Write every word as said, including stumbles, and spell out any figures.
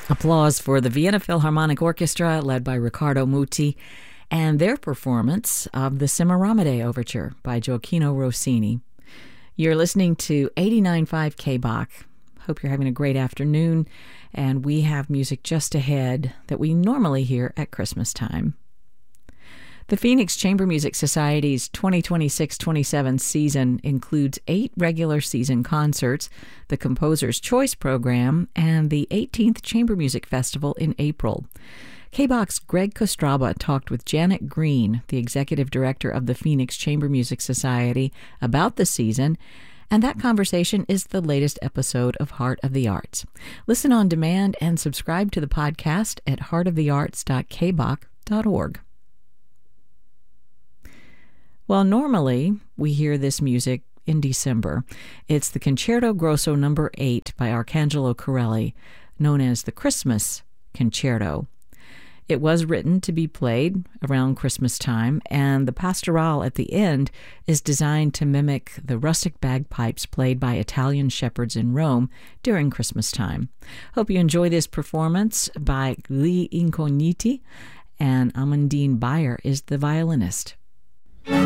Applause for the Vienna Philharmonic Orchestra, led by Riccardo Muti, and their performance of the Semiramide Overture by Gioacchino Rossini. You're listening to eighty-nine point five K B A C. Hope you're having a great afternoon, and we have music just ahead that we normally hear at Christmas time. The Phoenix Chamber Music Society's twenty twenty-six twenty-seven season includes eight regular season concerts, the Composer's Choice Program, and the eighteenth Chamber Music Festival in April. K B A C's Greg Kostraba talked with Janet Green, the executive director of the Phoenix Chamber Music Society, about the season, and that conversation is the latest episode of Heart of the Arts. Listen on demand and subscribe to the podcast at heart of the arts dot k b a c dot org. Well, normally we hear this music in December. It's the Concerto Grosso number eight by Arcangelo Corelli, known as the Christmas Concerto. It was written to be played around Christmas time, and the pastorale at the end is designed to mimic the rustic bagpipes played by Italian shepherds in Rome during Christmas time. Hope you enjoy this performance by Gli Incogniti, and Amandine Bayer is the violinist.